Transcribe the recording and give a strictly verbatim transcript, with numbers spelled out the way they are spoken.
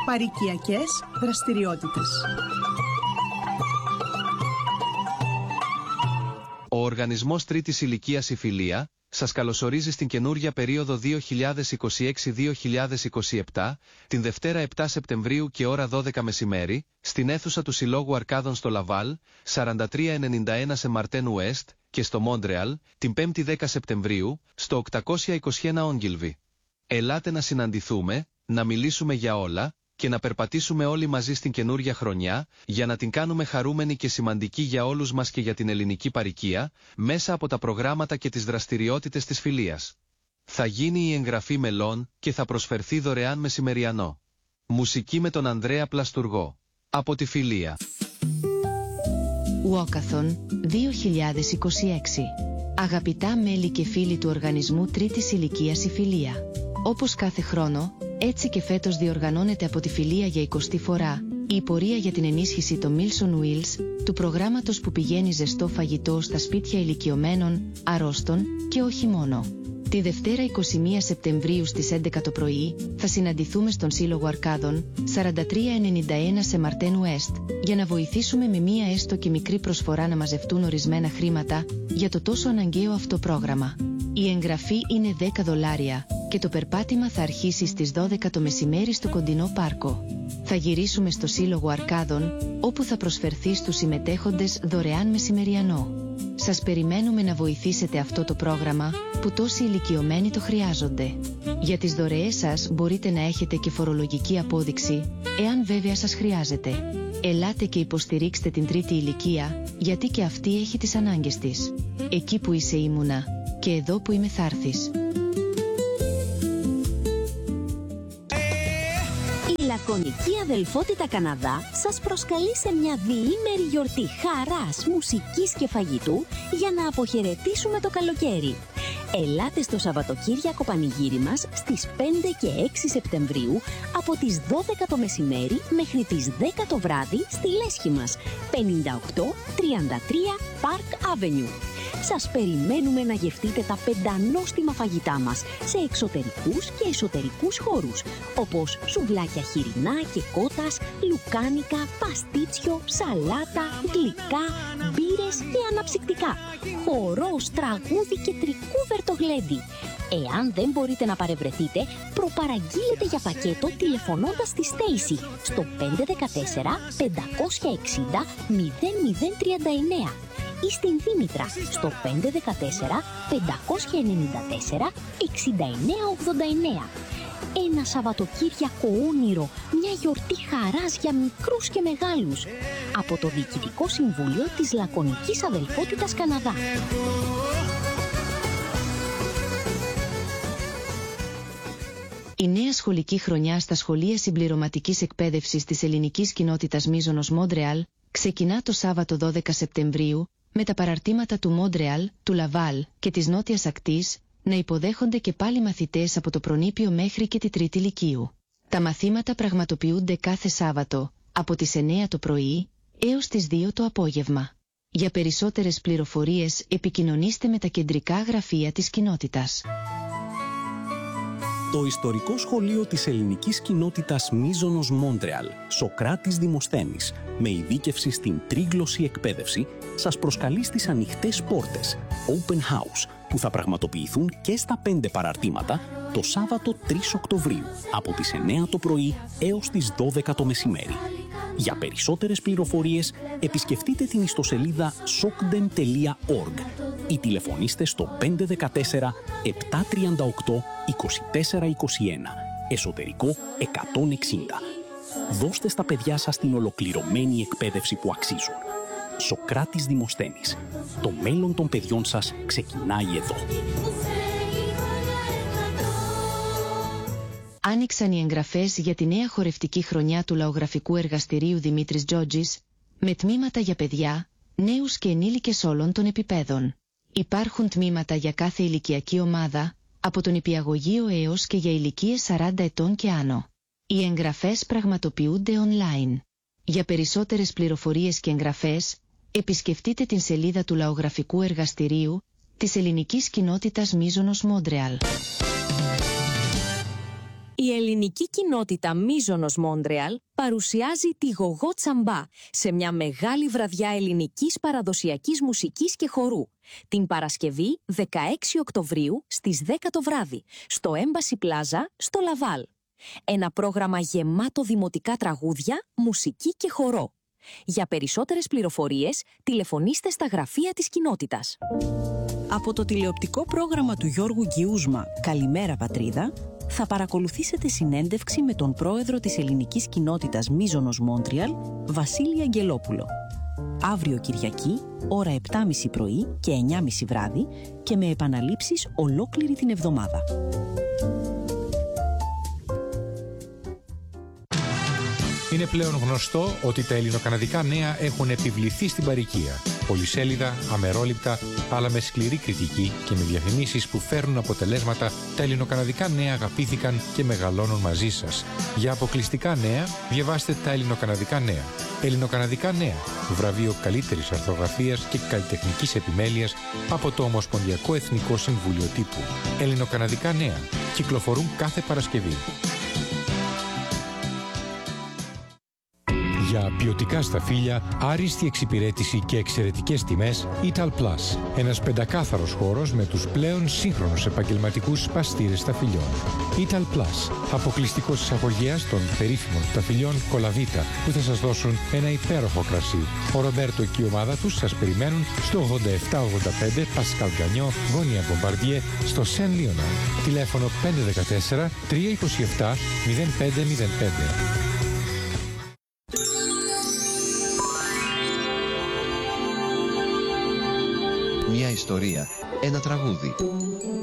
Παροικιακές δραστηριότητες. Ο Οργανισμός Τρίτης Ηλικίας Η Φιλία σας καλωσορίζει στην καινούρια περίοδο δύο χιλιάδες είκοσι έξι δύο χιλιάδες είκοσι επτά, την Δευτέρα επτά Σεπτεμβρίου και ώρα δώδεκα μεσημέρι, στην αίθουσα του Συλλόγου Αρκάδων στο Λαβάλ, σαράντα τρία ενενήντα ένα σε Μαρτέν Ουέστ, και στο Μόντρεαλ, την πέμπτη δέκα Σεπτεμβρίου, στο οκτακόσια είκοσι ένα Όγγιλβι. Ελάτε να συναντηθούμε, να μιλήσουμε για όλα και να περπατήσουμε όλοι μαζί στην καινούρια χρονιά, για να την κάνουμε χαρούμενη και σημαντική για όλους μας και για την ελληνική παροικία, μέσα από τα προγράμματα και τις δραστηριότητες της Φιλίας. Θα γίνει η εγγραφή μελών και θα προσφερθεί δωρεάν μεσημεριανό. Μουσική με τον Ανδρέα Πλαστουργό. Από τη Φιλία. Walkathon δύο χιλιάδες είκοσι έξι. Αγαπητά μέλη και φίλοι του Οργανισμού Τρίτης Ηλικίας Η Φιλία. Όπως κάθε χρόνο, έτσι και φέτος διοργανώνεται από τη Φιλία για εικοστή φορά η πορεία για την ενίσχυση των Meals on Wheels, του προγράμματος που πηγαίνει ζεστό φαγητό στα σπίτια ηλικιωμένων, αρρώστων και όχι μόνο. Τη Δευτέρα εικοστή πρώτη Σεπτεμβρίου στις έντεκα το πρωί θα συναντηθούμε στον Σύλλογο Αρκάδων, σαράντα τρία ενενήντα ένα σε Μαρτέν Ουέστ, για να βοηθήσουμε με μία έστω και μικρή προσφορά να μαζευτούν ορισμένα χρήματα για το τόσο αναγκαίο αυτό πρόγραμμα. Η εγγραφή είναι δέκα δολάρια και το περπάτημα θα αρχίσει στις δώδεκα το μεσημέρι στο κοντινό πάρκο. Θα γυρίσουμε στο Σύλλογο Αρκάδων, όπου θα προσφερθεί στους συμμετέχοντες δωρεάν μεσημεριανό. Σας περιμένουμε να βοηθήσετε αυτό το πρόγραμμα, που τόσοι ηλικιωμένοι το χρειάζονται. Για τις δωρεές σας μπορείτε να έχετε και φορολογική απόδειξη, εάν βέβαια σας χρειάζεται. Ελάτε και υποστηρίξτε την τρίτη ηλικία, γιατί και αυτή έχει τις ανάγκες της. Εκεί που είσαι ήμουνα, και εδώ που είμαι θα έρθεις. Η Λακωνική Αδελφότητα Καναδά σας προσκαλεί σε μια διήμερη γιορτή χαράς, μουσικής και φαγητού για να αποχαιρετήσουμε το καλοκαίρι. Ελάτε στο Σαββατοκύριακο πανηγύρι μας στις πέντε και έξι Σεπτεμβρίου από τις δώδεκα το μεσημέρι μέχρι τις δέκα το βράδυ στη λέσχη μας, πενήντα οκτώ τριάντα τρία Park Avenue. Σας περιμένουμε να γευτείτε τα πεντανόστιμα φαγητά μας σε εξωτερικούς και εσωτερικούς χώρους, όπως σουβλάκια χοιρινά και κότας, λουκάνικα, παστίτσιο, σαλάτα, γλυκά, μπύρες και αναψυκτικά, χορός, τραγούδι και τρικούβερτο γλέντι. Εάν δεν μπορείτε να παρευρεθείτε, προπαραγγείλετε για πακέτο τηλεφωνώντας στη Στέισι στο πέντε ένα τέσσερα πεντακόσια εξήντα μηδέν μηδέν τριάντα εννέα ή στην Δήμητρα στο πέντε ένα τέσσερα πεντακόσια ενενήντα τέσσερα εξήντα εννέα ογδόντα εννέα. Ένα Σαββατοκύριακο όνειρο, μια γιορτή χαράς για μικρούς και μεγάλους. Από το Διοικητικό Συμβούλιο της Λακωνικής Αδελφότητας Καναδά. Η νέα σχολική χρονιά στα σχολεία συμπληρωματικής εκπαίδευσης της ελληνικής κοινότητας Μίζωνος Μόντρεαλ ξεκινά το Σάββατο δώδεκα Σεπτεμβρίου, με τα παραρτήματα του Μόντρεαλ, του Λαβάλ και της Νότιας Ακτής να υποδέχονται και πάλι μαθητές από το προνήπιο μέχρι και τη τρίτη λυκείου. Τα μαθήματα πραγματοποιούνται κάθε Σάββατο, από τις εννέα το πρωί έως τις δύο το απόγευμα. Για περισσότερες πληροφορίες επικοινωνήστε με τα κεντρικά γραφεία της κοινότητας. Το ιστορικό σχολείο της ελληνικής κοινότητας Μίζωνος Μόντρεαλ, Σοκράτης Δημοσθένης, με ειδίκευση στην τρίγλωση εκπαίδευση, σας προσκαλεί στις ανοιχτές πόρτες Open House, που θα πραγματοποιηθούν και στα πέντε παραρτήματα το Σάββατο τρεις Οκτωβρίου, από τις εννέα το πρωί έως τις δώδεκα το μεσημέρι. Για περισσότερες πληροφορίες επισκεφτείτε την ιστοσελίδα sokdem τελεία org ή τηλεφωνήστε στο πέντε ένα τέσσερα επτά τριάντα οκτώ είκοσι τέσσερα είκοσι ένα, εσωτερικό εκατόν εξήντα. Δώστε στα παιδιά σας την ολοκληρωμένη εκπαίδευση που αξίζουν. Σοκράτης Δημοσθένης. Το μέλλον των παιδιών σας ξεκινάει εδώ. Άνοιξαν οι εγγραφές για τη νέα χορευτική χρονιά του Λαογραφικού Εργαστηρίου Δημήτρης Τζότζης, με τμήματα για παιδιά, νέους και ενήλικες όλων των επιπέδων. Υπάρχουν τμήματα για κάθε ηλικιακή ομάδα, από τον υπηαγωγείο έως και για ηλικίες σαράντα ετών και άνω. Οι εγγραφές πραγματοποιούνται online. Για περισσότερες πληροφορίες και εγγραφές, επισκεφτείτε την σελίδα του Λαογραφικού Εργαστηρίου της Ελληνικής Κοινότητας Μίζωνος Μόντρεαλ. Η ελληνική κοινότητα Μίζωνος Μόντρεαλ παρουσιάζει τη Γογό Τσαμπά σε μια μεγάλη βραδιά ελληνικής παραδοσιακής μουσικής και χορού την Παρασκευή δεκαέξι Οκτωβρίου στις δέκα το βράδυ στο Embassy Plaza στο Λαβάλ. Ένα πρόγραμμα γεμάτο δημοτικά τραγούδια, μουσική και χορό. Για περισσότερες πληροφορίες τηλεφωνήστε στα γραφεία της κοινότητας. Από το τηλεοπτικό πρόγραμμα του Γιώργου Γκιούσμα «Καλημέρα Πατρίδα» θα παρακολουθήσετε συνέντευξη με τον πρόεδρο της ελληνικής κοινότητας Μίζωνος Μόντρεαλ, Βασίλη Αγγελόπουλο. Αύριο Κυριακή, ώρα επτά και μισή πρωί και εννιά και μισή βράδυ και με επαναλήψεις ολόκληρη την εβδομάδα. Είναι πλέον γνωστό ότι τα ελληνοκαναδικά νέα έχουν επιβληθεί στην παροικία. Πολυσέλιδα, αμερόληπτα, αλλά με σκληρή κριτική και με διαφημίσεις που φέρνουν αποτελέσματα, τα ελληνοκαναδικά νέα αγαπήθηκαν και μεγαλώνουν μαζί σας. Για αποκλειστικά νέα, διαβάστε τα ελληνοκαναδικά νέα. Ελληνοκαναδικά νέα, βραβείο καλύτερης αρθρογραφίας και καλλιτεχνικής επιμέλειας από το Ομοσπονδιακό Εθνικό Συμβούλιο Τύπου. Ελληνοκαναδικά νέα, κυκλοφορούν κάθε Παρασκευή. Για ποιοτικά σταφύλια, άριστη εξυπηρέτηση και εξαιρετικές τιμές, Ital Plus. Ένας πεντακάθαρος χώρος με τους πλέον σύγχρονους επαγγελματικούς σπαστήρες σταφυλιών. Ital Plus. Αποκλειστικός εισαγωγέας των περίφημων σταφυλιών Κολαβίτα που θα σας δώσουν ένα υπέροχο κρασί. Ο Ρομπέρτο και η ομάδα τους σας περιμένουν στο ογδόντα επτά ογδόντα πέντε Πασκάλ Γκανιό, γωνία Μπομπαρδιέ, στο Σεν Λίωνα. Τηλέφωνο πέντε ένα τέσσερα τρία δύο επτά μηδέν πέντε μηδέν πέντε. Μια ιστορία, ένα τραγούδι.